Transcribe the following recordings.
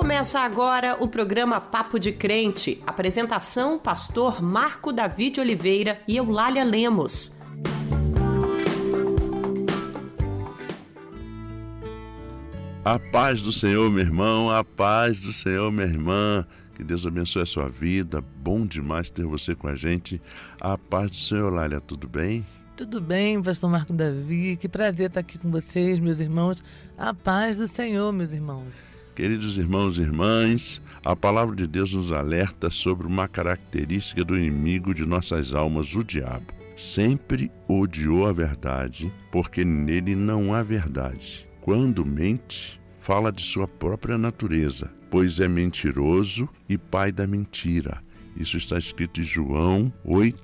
Começa agora o programa Papo de Crente. Apresentação, pastor Marco Davi de Oliveira e Eulália Lemos. A paz do Senhor, meu irmão, a paz do Senhor, minha irmã. Que Deus abençoe a sua vida. Bom demais ter você com a gente. A paz do Senhor, Eulália, tudo bem? Tudo bem, pastor Marco Davi. Que prazer estar aqui com vocês, meus irmãos. A paz do Senhor, meus irmãos. Queridos irmãos e irmãs, a palavra de Deus nos alerta sobre uma característica do inimigo de nossas almas, o diabo. Sempre odiou a verdade, porque nele não há verdade. Quando mente, fala de sua própria natureza, pois é mentiroso e pai da mentira. Isso está escrito em João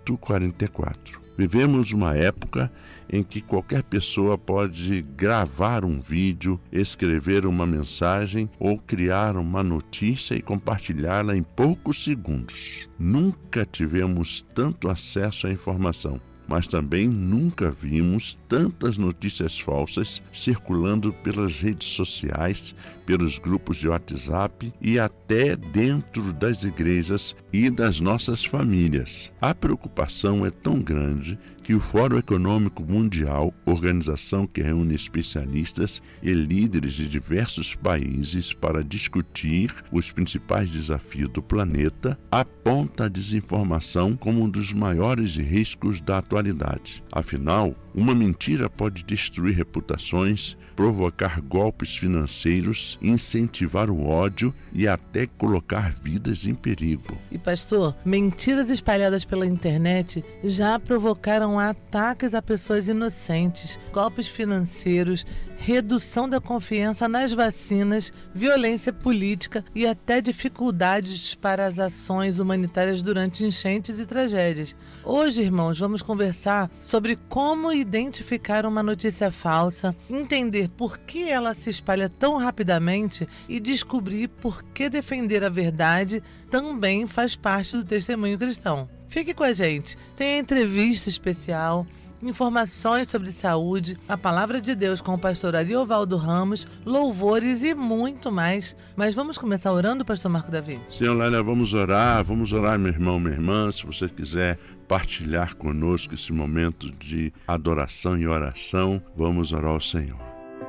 8,44. Vivemos uma época em que qualquer pessoa pode gravar um vídeo, escrever uma mensagem ou criar uma notícia e compartilhá-la em poucos segundos. Nunca tivemos tanto acesso à informação, mas também nunca vimos tantas notícias falsas circulando pelas redes sociais, pelos grupos de WhatsApp e até dentro das igrejas e das nossas famílias. A preocupação é tão grande que o Fórum Econômico Mundial, organização que reúne especialistas e líderes de diversos países para discutir os principais desafios do planeta, aponta a desinformação como um dos maiores riscos da atualidade. Afinal, uma mentira pode destruir reputações, provocar golpes financeiros, incentivar o ódio e até colocar vidas em perigo. E pastor, mentiras espalhadas pela internet já provocaram ataques a pessoas inocentes, golpes financeiros, redução da confiança nas vacinas, violência política e até dificuldades para as ações humanitárias durante enchentes e tragédias. Hoje, irmãos, vamos conversar sobre como identificar uma notícia falsa, entender por que ela se espalha tão rapidamente e descobrir por que defender a verdade também faz parte do testemunho cristão. Fique com a gente, tem a entrevista especial, informações sobre saúde, a palavra de Deus com o pastor Ariovaldo Ramos, louvores e muito mais. Mas vamos começar orando, pastor Marco Davi? Sim, Eulália, vamos orar, meu irmão, minha irmã. Se você quiser partilhar conosco esse momento de adoração e oração, vamos orar ao Senhor.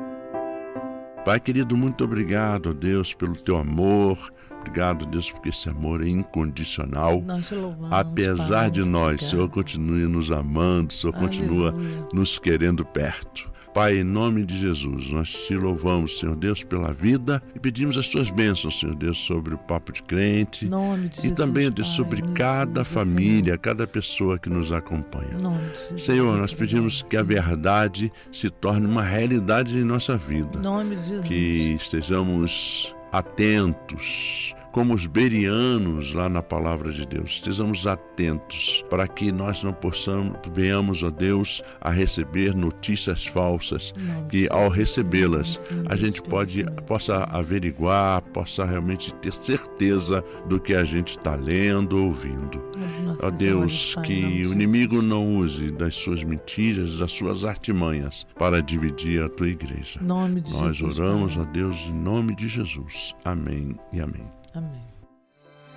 Pai querido, muito obrigado, Deus, pelo teu amor. Obrigado, Deus, porque esse amor é incondicional. Nós te louvamos, apesar Pai, de nós, obrigado. O Senhor continue nos amando, o Senhor continua nos querendo perto. Pai, em nome de Jesus, nós te louvamos, Senhor Deus, pela vida e pedimos as tuas bênçãos, Senhor Deus, sobre o Papo de Crente e também, Deus, sobre cada família, cada pessoa que nos acompanha. Senhor, nós pedimos que a verdade se torne uma realidade em nossa vida, que estejamos atentos, como os bereanos lá na palavra de Deus. Estejamos atentos para que nós não venhamos, ó Deus, a receber notícias falsas, que ao recebê-las a gente possa averiguar, possa realmente ter certeza do que a gente está lendo, ouvindo. Ó Deus, que o inimigo não use das suas mentiras, das suas artimanhas para dividir a tua igreja. Nós oramos, ó Deus, em nome de Jesus. Amém e amém. Amém.